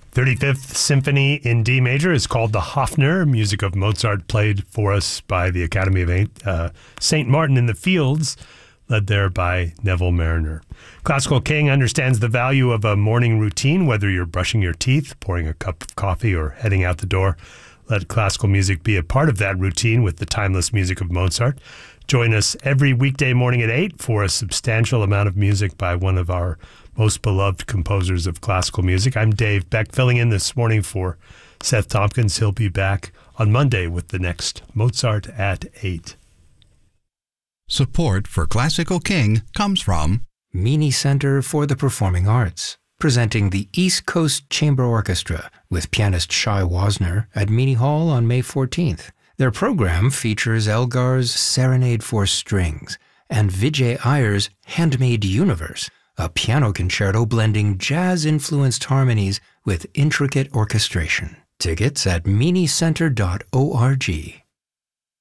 35th Symphony in D major is called the Hofner, music of Mozart played for us by the Academy of St. Martin in the Fields, led there by Neville Mariner. Classical King understands the value of a morning routine, whether you're brushing your teeth, pouring a cup of coffee, or heading out the door. Let classical music be a part of that routine with the timeless music of Mozart. Join us every weekday morning at 8 for a substantial amount of music by one of our most beloved composers of classical music. I'm Dave Beck, filling in this morning for Seth Tompkins. He'll be back on Monday with the next Mozart at 8. Support for Classical King comes from Meany Center for the Performing Arts, presenting the East Coast Chamber Orchestra with pianist Shai Wasner at Meany Hall on May 14th. Their program features Elgar's Serenade for Strings and Vijay Iyer's Handmade Universe, a piano concerto blending jazz-influenced harmonies with intricate orchestration. Tickets at meanycenter.org.